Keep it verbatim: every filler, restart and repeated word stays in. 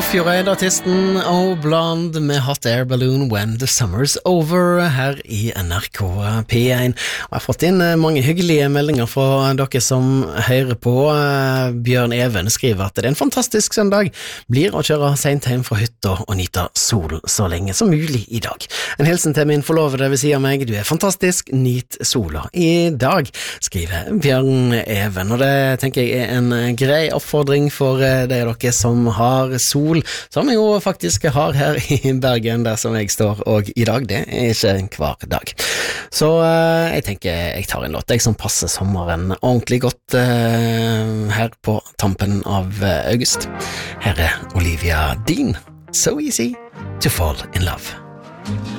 Fjordeid-artisten Oh Blonde med Hot Air Balloon When the Summer's Over her i N R K P én. Og jeg har fått inn mange hyggelige meldinger fra dere som hører på. Bjørn Even skriver at det er en fantastisk søndag, blir å kjøre sent hjem fra hytta og nyte solen så lenge som mulig i dag. En hilsen til min forlovede ved siden av meg, du er fantastisk, nyt sola i dag, skriver Bjørn Even. Og det tenker jeg er en grei oppfordring for de av dere som har sol, som jeg jo faktisk har her i Bergen der som jeg står, og i dag det er ikke hver dag. Så uh, jeg tenker jeg tar en låt jeg som passer sommeren ordentlig godt uh, her på tampen av uh, august. Her er Olivia Dean, So Easy to Fall in Love.